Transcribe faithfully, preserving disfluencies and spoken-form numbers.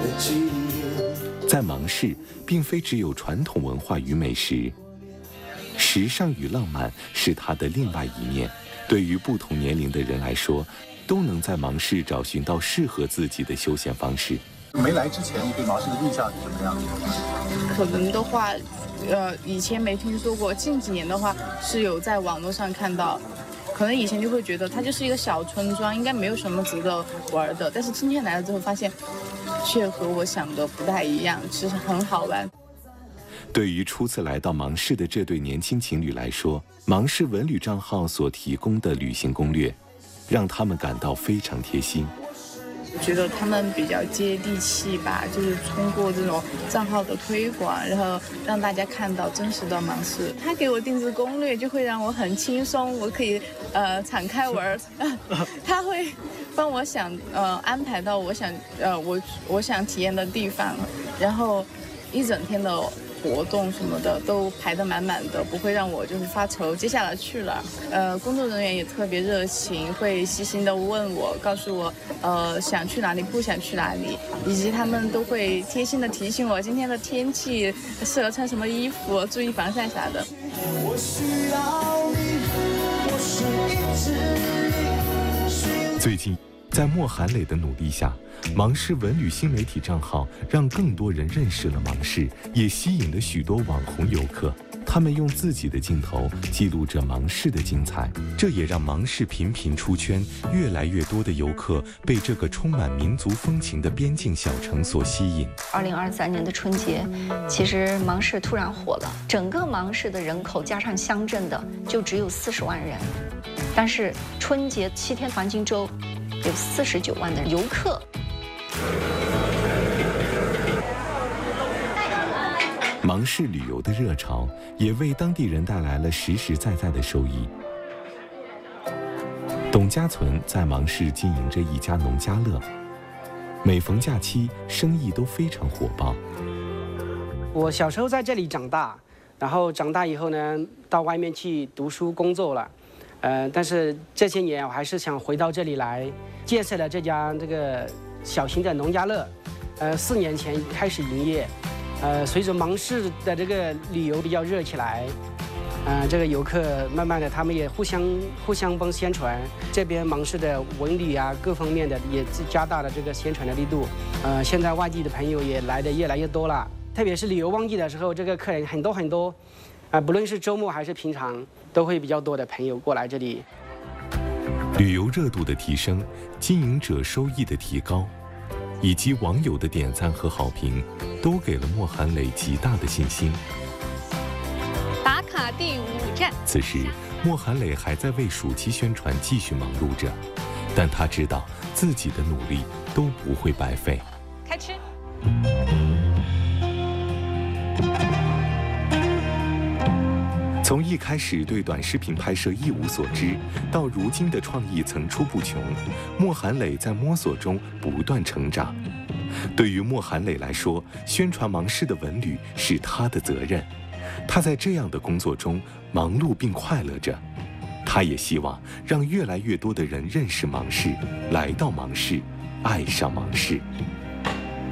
在芒市，并非只有传统文化与美食，时尚与浪漫是它的另外一面。对于不同年龄的人来说，都能在芒市找寻到适合自己的休闲方式。 没来之前，你对芒市的印象是什么样的？ 可能的话，呃，以前没听说过，近几年的话是有在网络上看到。可能以前就会觉得它就是一个小村庄，应该没有什么值得玩的。但是今天来了之后，发现却和我想的不太一样，其实很好玩。 对于初次来到芒市的这对年轻情侣来说，芒市文旅账号所提供的旅行攻略，让他们感到非常贴心。 我觉得他们比较接地气吧，就是通过这种账号的推广，然后让大家看到真实的芒市。他给我定制攻略，就会让我很轻松，我可以呃敞开玩。他会帮我想呃安排到我想呃我我想体验的地方，然后一整天的活动什么的都排得满满的，不会让我就是发愁接下来去了。呃，工作人员也特别热情，会细心的问我，告诉我呃想去哪里，不想去哪里，以及他们都会贴心的提醒我今天的天气适合穿什么衣服，注意防晒啥的。我需要你，我是一只最近在莫寒磊的努力下，芒市文旅新媒体账号让更多人认识了芒市，也吸引了许多网红游客。他们用自己的镜头记录着芒市的精彩，这也让芒市频频出圈，越来越多的游客被这个充满民族风情的边境小城所吸引。 二零二三年的春节，其实芒市突然火了，整个芒市的人口加上乡镇的就只有四十万人，但是春节七天黄金周有四十九万的游客。 芒市旅游的热潮也为当地人带来了实实在在的收益。董家存在芒市经营着一家农家乐，每逢假期生意都非常火爆。 我小时候在这里长大，然后长大以后呢，到外面去读书工作了，呃，但是这些年我还是想回到这里来，建设了这家这个小型的农家乐，呃，四年前开始营业。呃，随着芒市的这个旅游比较热起来，呃，这个游客慢慢的他们也互相互相帮宣传，这边芒市的文旅啊各方面的也加大了这个宣传的力度。呃，现在外地的朋友也来的越来越多了，特别是旅游旺季的时候，这个客人很多很多，啊、呃，不论是周末还是平常，都会比较多的朋友过来这里。 旅游热度的提升，经营者收益的提高，以及网友的点赞和好评，都给了莫寒磊极大的信心。 打卡第五站。 此时，莫寒磊还在为暑期宣传继续忙碌着，但他知道自己的努力都不会白费。 开吃。 从一开始对短视频拍摄一无所知，到如今的创意层出不穷，莫寒磊在摸索中不断成长。对于莫寒磊来说，宣传芒市的文旅是他的责任。他在这样的工作中忙碌并快乐着。他也希望让越来越多的人认识芒市，来到芒市，爱上芒市。